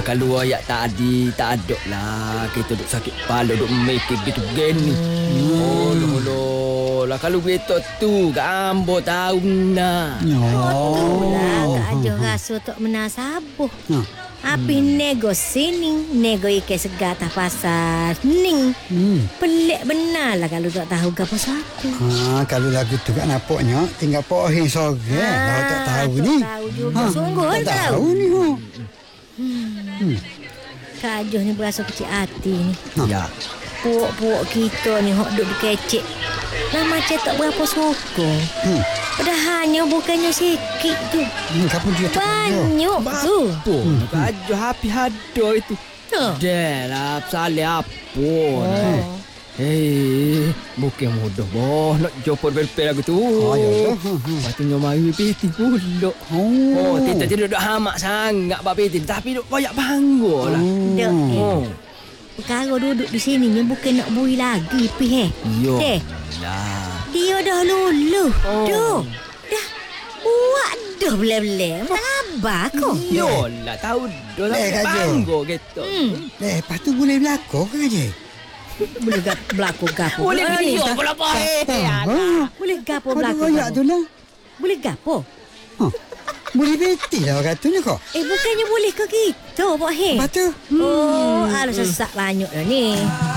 kalau ayat tadi tak ada lah. Kita duk sakit kepala, duk mikir gitu gini. Lah kalau begitu tu gambo tahu nak. Itulah Kak Ajoh rasa tak menasabuh. Habis nego sini, nego ikan segar atas pasar ni. Pelik benar lah kalau tak tahu gapo satu. Kalau lagu tu kat nampaknya tinggal pohin sore. Kalau tak tahu ni. Tahu juga sungguh tak tahu ni. Kak Ajoh ni berasa kecil hati ni. Ya. Puak-puak kita ni hok duk dikecek. Lah macam tak berapa sokong. Padahalnya bukannya sikit tu. Kamu dia tak banyak tu. Apa? Ajo happy hado itu. Dah lah, salah apa. Bukan mudah boh nak jumpa berpel lagu tu. Patutnya mari piti pula. Kita tidak duk hamak sangat bab piti, tapi duk koyak bangga lah. Perkara duduk di sini ni bukan nak bui lagi pi Yo. Dia dah luluh. Dah buat dah bela-bela. Sabar kau. Yolah tahu dah bangga gitu. Lepas tu boleh berlaku ke je? Boleh berlaku gapo? Boleh video kalau apa? Boleh gapo berlaku? Banyak tu lah. Boleh gapo? Boleh beti lah orang tu ni kok. Bukannya boleh ke gitu, Pak He? Lepas tu? Harus sesak banyak dah ni.